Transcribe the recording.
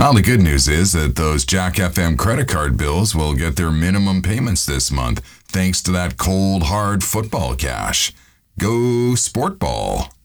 Well, the good news is that those Jack FM credit card bills will get their minimum payments this month thanks to that cold, hard football cash. Go Sport Ball.